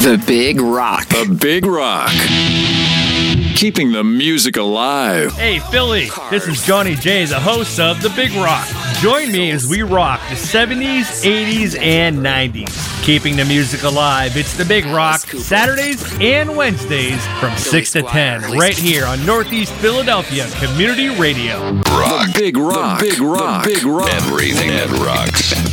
The Big Rock. The Big Rock. Keeping the music alive. Hey, Philly, this is Johnny J, the host of The Big Rock. Join me as we rock the 70s, 80s, and 90s. Keeping the music alive, it's The Big Rock, Saturdays and Wednesdays from 6 to 10, right here on Northeast Philadelphia Community Radio. Rock. The Big Rock. The Big Rock. The Big Rock. Everything that rocks.